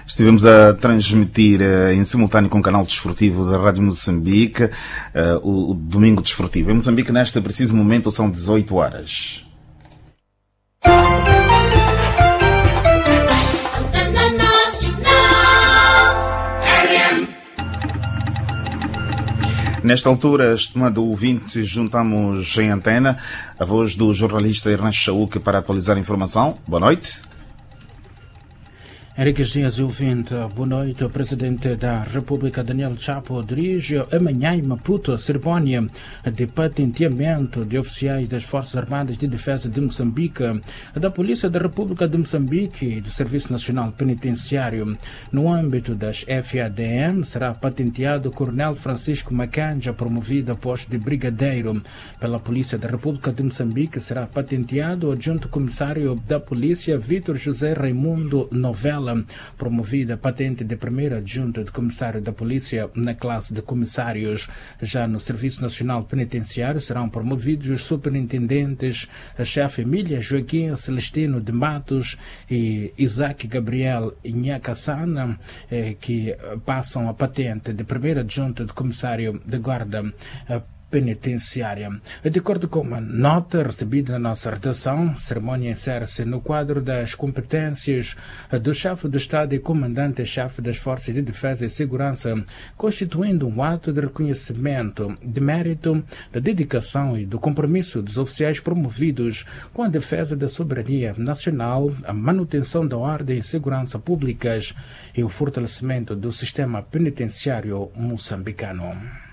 Estivemos a transmitir em simultâneo com o canal desportivo da Rádio Moçambique o Domingo Desportivo. Em Moçambique, neste preciso momento, são 18 horas. Nesta altura, estimado ouvinte, juntamos em antena a voz do jornalista Ernesto Chaúque para atualizar a informação. Boa noite. Henrique Dias, ouvinte, boa noite. O presidente da República, Daniel Chapo, dirige amanhã em Maputo a cerimónia de patenteamento de oficiais das Forças Armadas de Defesa de Moçambique, da Polícia da República de Moçambique e do Serviço Nacional Penitenciário. No âmbito das FADM, será patenteado o Coronel Francisco Macanja, promovido a posto de brigadeiro. Pela Polícia da República de Moçambique, será patenteado o adjunto comissário da Polícia, Vítor José Raimundo Novela, promovida a patente de primeiro adjunto de comissário da Polícia na classe de comissários. Já no Serviço Nacional Penitenciário serão promovidos os superintendentes, a chefe Emília Joaquim Celestino de Matos e Isaac Gabriel Inhacassana, que passam a patente de primeiro adjunto de comissário de guarda penitenciária. De acordo com uma nota recebida na nossa redação, a cerimónia insere-se no quadro das competências do chefe do Estado e comandante-chefe das Forças de Defesa e Segurança, constituindo um ato de reconhecimento de mérito, da dedicação e do compromisso dos oficiais promovidos com a defesa da soberania nacional, a manutenção da ordem e segurança públicas e o fortalecimento do sistema penitenciário moçambicano.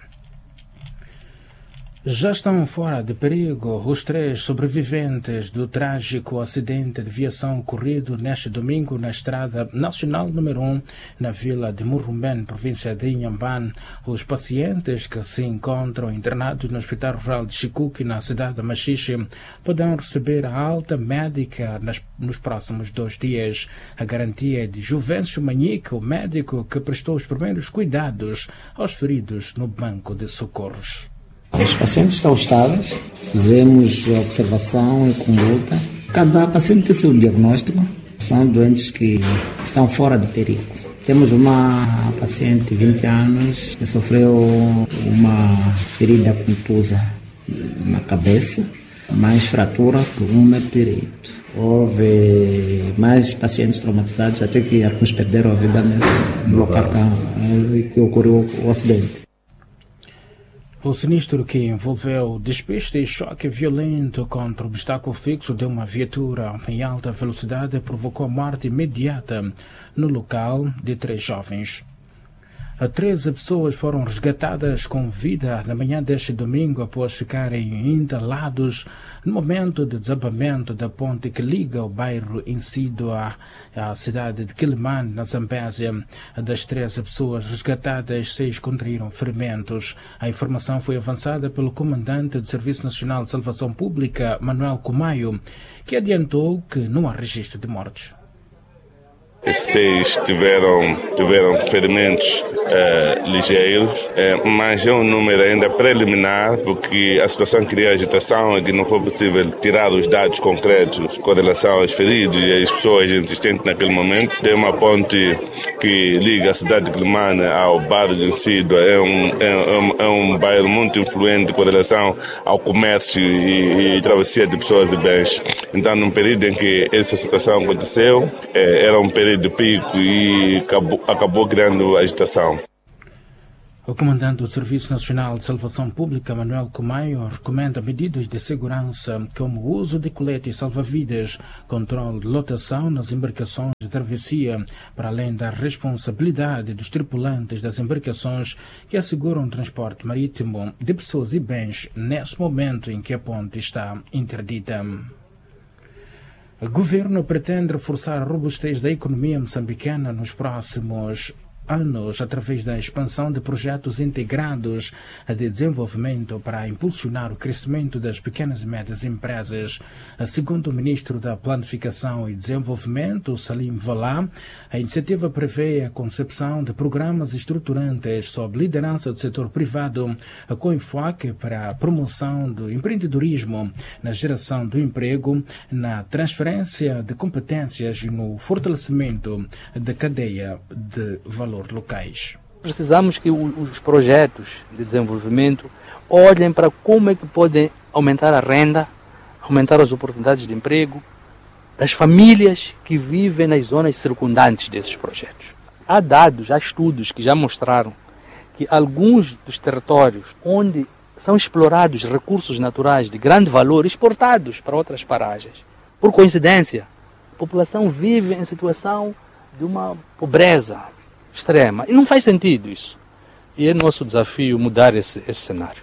Já estão fora de perigo os 3 sobreviventes do trágico acidente de viação ocorrido neste domingo na Estrada Nacional número 1, na vila de Murrumbén, província de Inhambane. Os pacientes que se encontram internados no Hospital Rural de Chicuque, na cidade de Machixe, poderão receber a alta médica nos próximos 2 dias. A garantia é de Juvencio Manhique, o médico que prestou os primeiros cuidados aos feridos no banco de socorros. Os pacientes estão estáveis, fizemos a observação e conduta. Cada paciente tem seu diagnóstico, são doentes que estão fora de perigo. Temos uma paciente de 20 anos que sofreu uma ferida contusa na cabeça, mais fratura por um médio direito. Houve mais pacientes traumatizados, até que alguns perderam a vida no local que ocorreu o acidente. O sinistro que envolveu despiste e choque violento contra o obstáculo fixo de uma viatura em alta velocidade provocou a morte imediata no local de 3 jovens. 13 pessoas foram resgatadas com vida na manhã deste domingo após ficarem entalados no momento de desabamento da ponte que liga o bairro Incido à cidade de Quilimane, na Zambésia. Das 13 pessoas resgatadas, 6 contraíram ferimentos. A informação foi avançada pelo comandante do Serviço Nacional de Salvação Pública, Manuel Cumaio, que adiantou que não há registro de mortes. 6 tiveram ferimentos ligeiros, mas é um número ainda preliminar, porque a situação cria agitação e que não foi possível tirar os dados concretos com relação aos feridos e às pessoas existentes naquele momento. Tem uma ponte que liga a cidade de Quilimane ao bairro de Incido, é um bairro muito influente com relação ao comércio e travessia de pessoas e bens. Então, num período em que essa situação aconteceu, era um período de pico e acabou criando agitação. O comandante do Serviço Nacional de Salvação Pública, Manuel Cumaio, recomenda medidas de segurança como o uso de coletes salva-vidas, controle de lotação nas embarcações de travessia, para além da responsabilidade dos tripulantes das embarcações que asseguram o transporte marítimo de pessoas e bens neste momento em que a ponte está interdita. O governo pretende reforçar a robustez da economia moçambicana nos próximos anos através da expansão de projetos integrados de desenvolvimento para impulsionar o crescimento das pequenas e médias empresas. Segundo o ministro da Planificação e Desenvolvimento, Salim Valá, a iniciativa prevê a concepção de programas estruturantes sob liderança do setor privado, com enfoque para a promoção do empreendedorismo, na geração do emprego, na transferência de competências e no fortalecimento da cadeia de valor locais. Precisamos que os projetos de desenvolvimento olhem para como é que podem aumentar a renda, aumentar as oportunidades de emprego das famílias que vivem nas zonas circundantes desses projetos. Há dados, há estudos que já mostraram que alguns dos territórios onde são explorados recursos naturais de grande valor exportados para outras paragens, por coincidência, a população vive em situação de uma pobreza extrema. E não faz sentido isso. E é nosso desafio mudar esse cenário.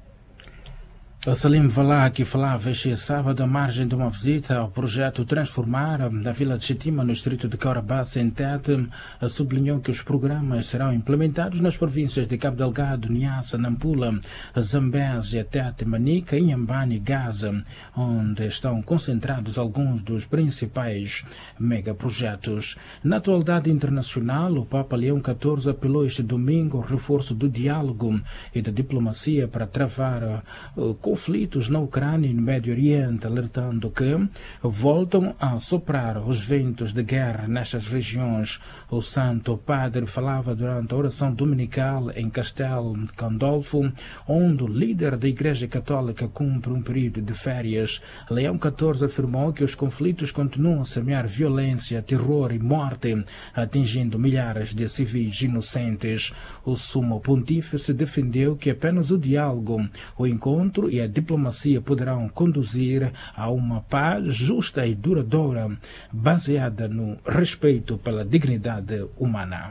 Salim Valá, que falava este sábado à margem de uma visita ao projeto Transformar da Vila de Chitima, no distrito de Caurabassa, em Tete, sublinhou que os programas serão implementados nas províncias de Cabo Delgado, Niassa, Nampula, Zambésia, Tete, Manica, Inhambane e Gaza, onde estão concentrados alguns dos principais megaprojetos. Na atualidade internacional, o Papa Leão XIV apelou este domingo ao reforço do diálogo e da diplomacia para travar conflitos na Ucrânia e no Médio Oriente, alertando que voltam a soprar os ventos de guerra nestas regiões. O Santo Padre falava durante a oração dominical em Castel Gandolfo, onde o líder da Igreja Católica cumpre um período de férias. Leão XIV afirmou que os conflitos continuam a semear violência, terror e morte, atingindo milhares de civis inocentes. O Sumo Pontífice defendeu que apenas o diálogo, o encontro e a diplomacia poderão conduzir a uma paz justa e duradoura, baseada no respeito pela dignidade humana.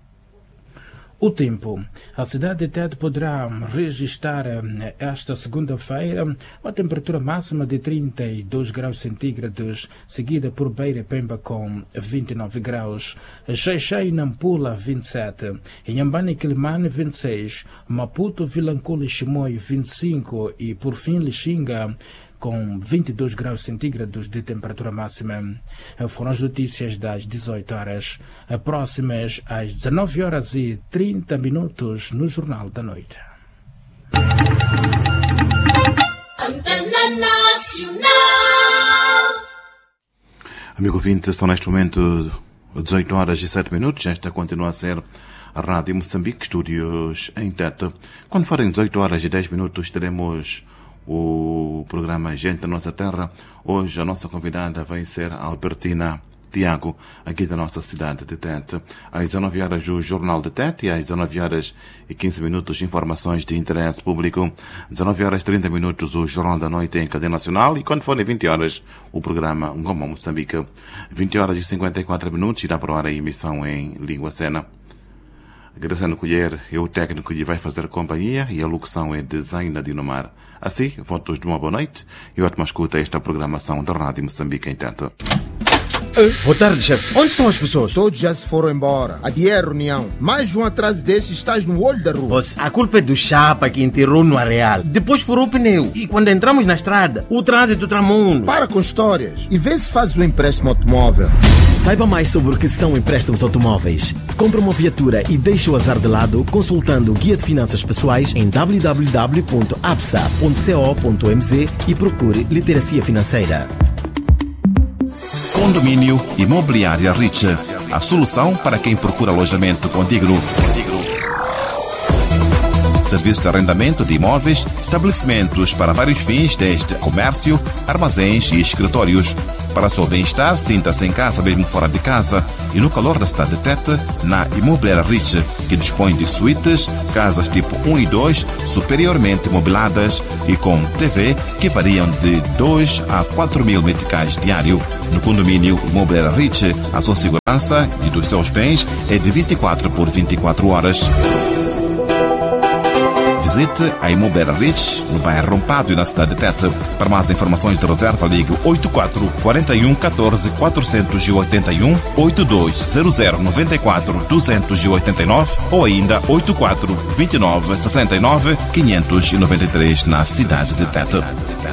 O tempo. A cidade de Tete poderá registrar esta segunda-feira uma temperatura máxima de 32 graus centígrados, seguida por Beira e Pemba com 29 graus, Xai-Xai e Nampula 27, Inhambane e Quilimane 26, Maputo, Vilanculo e Chimoio 25 e por fim Lixinga com 22 graus centígrados de temperatura máxima. Foram as notícias das 18 horas. Próximas às 19 horas e 30 minutos no Jornal da Noite. Antena Nacional. Amigo ouvinte, são neste momento 18 horas e 7 minutos. Esta continua a ser a Rádio Moçambique, estúdios em Tete. Quando forem 18 horas e 10 minutos, teremos o programa Gente da Nossa Terra. Hoje a nossa convidada vai ser Albertina Tiago, aqui da nossa cidade de Tete. Às 19 horas o Jornal de Tete e às 19 horas e 15 minutos informações de interesse público. 19 horas e 30 minutos o Jornal da Noite em cadeia nacional e quando forem 20 horas o programa Ngoma Moçambique. 20 horas e 54 minutos irá para a emissão em língua cena. Graciano Colher é o técnico que vai fazer companhia e a locução é de Zaina Dinomar. Assim, votos de uma boa noite e ótima escuta a esta programação da Rádio Moçambique em Tete. Boa tarde, chefe. Onde estão as pessoas? Todos já se foram embora. Adiei a reunião. Mais um atraso desse, estás no olho da rua. Boss, a culpa é do chapa que enterrou no areal. Depois furou o pneu. E quando entramos na estrada, o trânsito tramou. Para com histórias. E vê se fazes o empréstimo automóvel. Saiba mais sobre o que são empréstimos automóveis. Compre uma viatura e deixe o azar de lado consultando o Guia de Finanças Pessoais em www.absa.co.mz e procure Literacia Financeira. Condomínio Imobiliária Rich, a solução para quem procura alojamento condigno. Serviço de arrendamento de imóveis, estabelecimentos para vários fins, desde comércio, armazéns e escritórios. Para seu bem-estar, sinta-se em casa mesmo fora de casa e no calor da cidade de Tete, na Imobiliária Rich, que dispõe de suítes, casas tipo 1 e 2, superiormente mobiladas e com TV que variam de 2 a 4 mil meticais diário. No condomínio Imobiliária Rich, a sua segurança e dos seus bens é de 24 por 24 horas. visite a Imobiliária Rich, no bairro Rompado e na cidade de Tete. Para mais informações de reserva, ligue 84 41 14 481 8200 94 289 ou ainda 84 29 69 593 na cidade de Tete.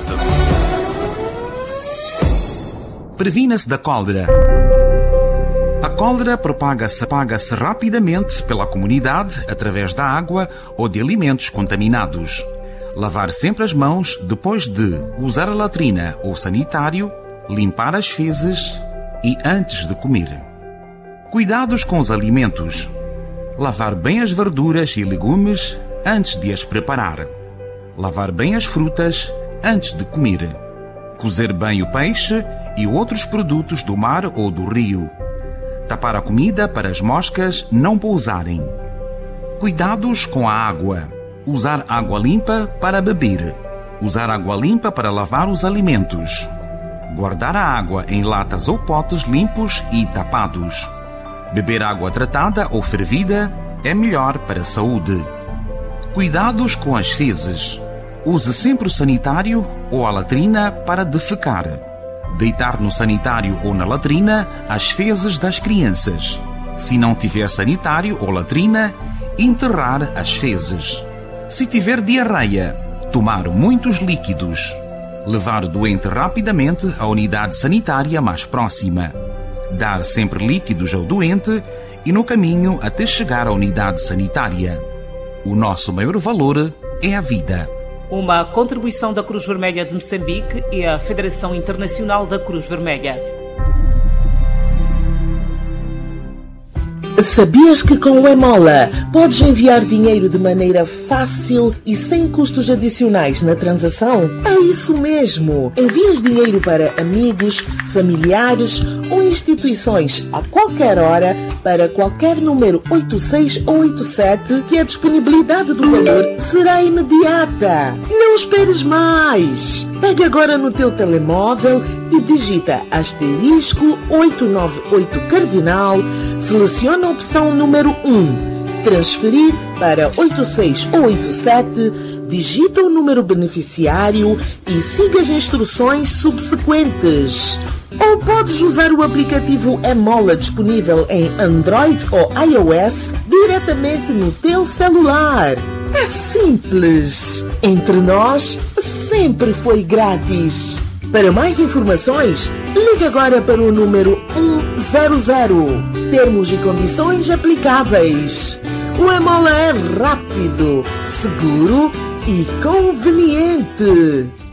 Previna-se da cólera. A cólera propaga-se rapidamente pela comunidade através da água ou de alimentos contaminados. Lavar sempre as mãos depois de usar a latrina ou sanitário, limpar as fezes e antes de comer. Cuidados com os alimentos. Lavar bem as verduras e legumes antes de as preparar. Lavar bem as frutas antes de comer. Cozer bem o peixe e outros produtos do mar ou do rio. Tapar a comida para as moscas não pousarem. Cuidados com a água. Usar água limpa para beber. Usar água limpa para lavar os alimentos. Guardar a água em latas ou potes limpos e tapados. Beber água tratada ou fervida é melhor para a saúde. Cuidados com as fezes. Use sempre o sanitário ou a latrina para defecar. Deitar no sanitário ou na latrina as fezes das crianças. Se não tiver sanitário ou latrina, enterrar as fezes. Se tiver diarreia, tomar muitos líquidos. Levar o doente rapidamente à unidade sanitária mais próxima. Dar sempre líquidos ao doente e no caminho até chegar à unidade sanitária. O nosso maior valor é a vida. Uma contribuição da Cruz Vermelha de Moçambique e a Federação Internacional da Cruz Vermelha. Sabias que com o Emola podes enviar dinheiro de maneira fácil e sem custos adicionais na transação? É isso mesmo! Envias dinheiro para amigos, familiares ou instituições a qualquer hora para qualquer número 86 ou 87 que a disponibilidade do valor será imediata. Não esperes mais! Pega agora no teu telemóvel e digita *898 cardinal, seleciona a opção número 1, transferir para 86 ou 87, digita o número beneficiário e siga as instruções subsequentes. Ou podes usar o aplicativo Emola disponível em Android ou iOS diretamente no teu celular. É simples. Entre nós, sempre foi grátis. Para mais informações, ligue agora para o número 100. Termos e condições aplicáveis. O Emola é rápido, seguro e conveniente.